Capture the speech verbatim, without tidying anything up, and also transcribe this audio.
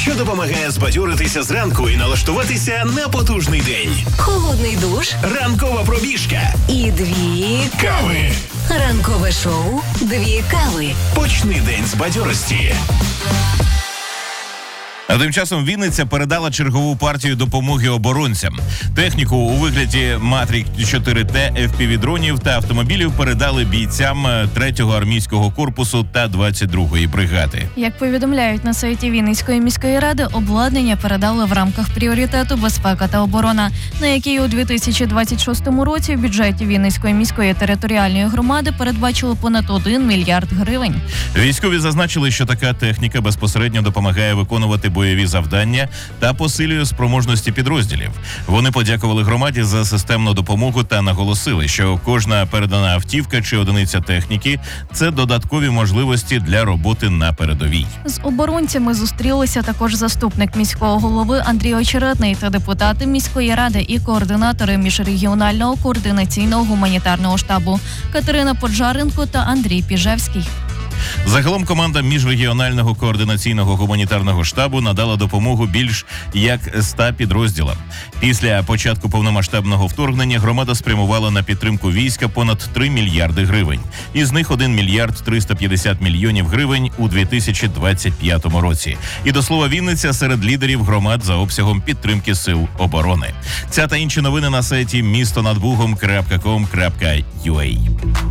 що допомагає збадьоритися зранку і налаштуватися на потужний день. Холодний душ. Ранкова пробіжка. І дві Кави. Ранкове шоу «Дві кави». Почни день з бадьорості. А тим часом Вінниця передала чергову партію допомоги оборонцям. Техніку у вигляді Матрік чотири Т, еф пі ві-дронів та автомобілів передали бійцям третього армійського корпусу та двадцять другої бригади. Як повідомляють на сайті Вінницької міської ради, обладнання передали в рамках пріоритету «Безпека та оборона», на який у дві тисячі двадцять шостому році в бюджеті Вінницької міської територіальної громади передбачили понад один мільярд гривень. Військові зазначили, що така техніка безпосередньо допомагає виконувати бойові завдання та посилює спроможності підрозділів. Вони подякували громаді за системну допомогу та наголосили, що кожна передана автівка чи одиниця техніки – це додаткові можливості для роботи на передовій. З оборонцями зустрілися також заступник міського голови Андрій Очеретний та депутати міської ради і координатори міжрегіонального координаційного гуманітарного штабу Катерина Поджаренко та Андрій Піжевський. Загалом команда міжрегіонального координаційного гуманітарного штабу надала допомогу більш як ста підрозділам. Після початку повномасштабного вторгнення громада спрямувала на підтримку війська понад три мільярди гривень. Із них один мільярд триста п'ятдесят мільйонів гривень у дві тисячі двадцять п'ятому році. І до слова, Вінниця серед лідерів громад за обсягом підтримки сил оборони. Ця та інші новини на сайті місто над бугом крапка ком крапка ю а.